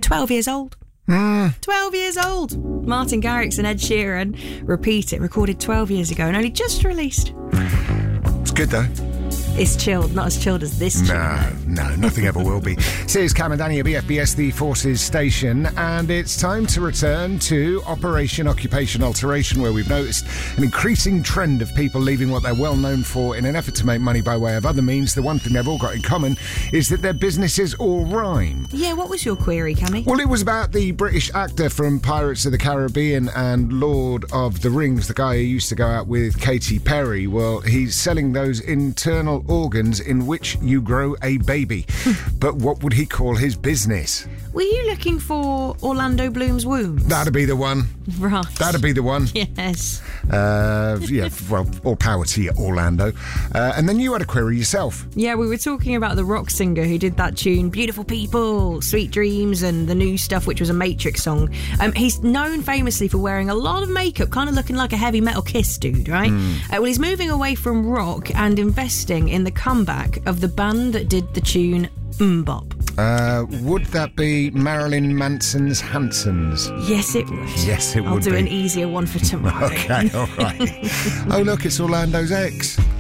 12 years old. 12 years old. Martin Garrix and Ed Sheeran Repeat It, recorded 12 years ago and only just released. It's good though. It's chilled, not as chilled as this. No, nothing ever will be. So it's Cam and Danny at BFBS, the Forces station, and it's time to return to Operation Occupation Alteration, where we've noticed an increasing trend of people leaving what they're well known for in an effort to make money by way of other means. The one thing they've all got in common is that their businesses all rhyme. Yeah, what was your query, Cammy? Well, it was about the British actor from Pirates of the Caribbean and Lord of the Rings, the guy who used to go out with Katy Perry. Well, he's selling those internal organs in which you grow a baby. But what would he call his business? Were you looking for Orlando Bloom's wombs? That'd be the one. Right. That'd be the one. Yes. Yeah, well, all power to you, Orlando. And then you had a query yourself. Yeah, we were talking about the rock singer who did that tune, Beautiful People, Sweet Dreams, and the new stuff, which was a Matrix song. He's known famously for wearing a lot of makeup, kind of looking like a heavy metal Kiss dude, right? Well, he's moving away from rock and investing in the comeback of the band that did the tune Bop. Would that be Marilyn Manson's Hansons? Yes, it would. Yes, it would be. I'll do an easier one for tomorrow. Okay, all right. Oh, look, it's Orlando's ex.